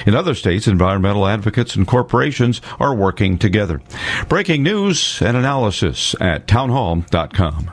In other states, environmental advocates and corporations are working together. Breaking news and analysis at townhall.com.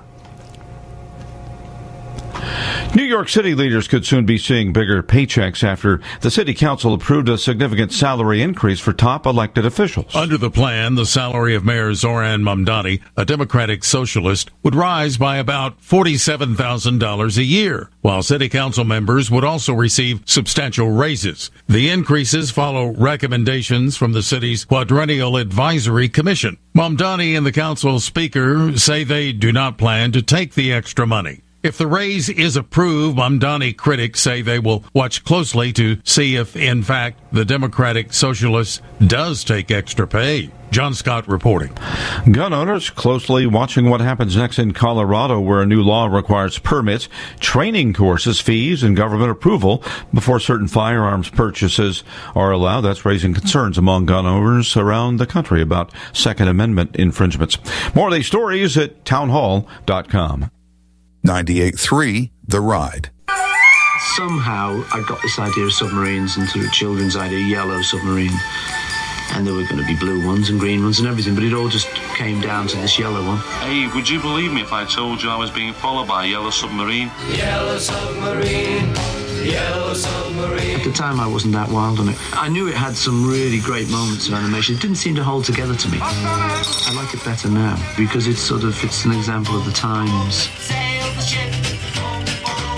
New York City leaders could soon be seeing bigger paychecks after the city council approved a significant salary increase for top elected officials. Under the plan, the salary of Mayor Zoran Mamdani, a Democratic socialist, would rise by about $47,000 a year, while city council members would also receive substantial raises. The increases follow recommendations from the city's Quadrennial Advisory Commission. Mamdani and the council speaker say they do not plan to take the extra money. If the raise is approved, Mamdani critics say they will watch closely to see if, in fact, the Democratic Socialist does take extra pay. John Scott reporting. Gun owners closely watching what happens next in Colorado, where a new law requires permits, training courses, fees, and government approval before certain firearms purchases are allowed. That's raising concerns among gun owners around the country about Second Amendment infringements. More of these stories at townhall.com. 98.3 The Ride. Somehow I got this idea of submarines into a children's idea, yellow submarine. And there were going to be blue ones and green ones and everything, but it all just came down to this yellow one. Hey, would you believe me if I told you I was being followed by a yellow submarine? Yellow submarine, yellow submarine. At the time I wasn't that wild on it. I knew it had some really great moments of animation. It didn't seem to hold together to me. I like it better now because it's an example of the times.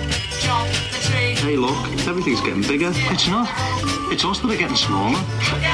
Hey look, everything's getting bigger. It's not. It's us that are getting smaller.